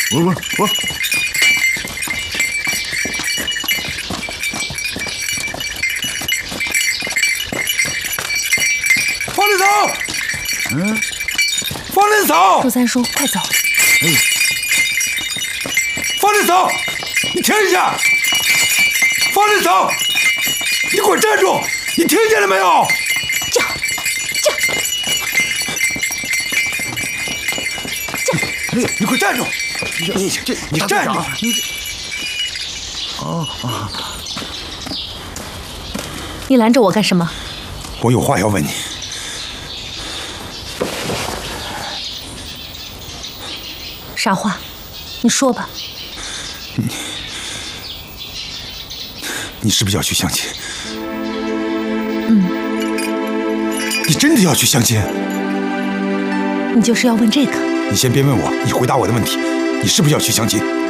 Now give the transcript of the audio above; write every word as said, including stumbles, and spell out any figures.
我我我。 方林嫂， 嗯， 方林嫂， 周三叔，快走！ 哎， 方林嫂，你停一下！方林嫂，你给我站住！你听见了没有？ 驾，驾，驾！ 你你给我站住！你这你站住！ 你这……哦啊！ 你拦着我干什么？ 我有话要问你。 啥话？你说吧。 你你是不是要去相亲？ 嗯。 你真的要去相亲？ 你就是要问这个？ 你先别问我，你回答我的问题。你是不是要去相亲？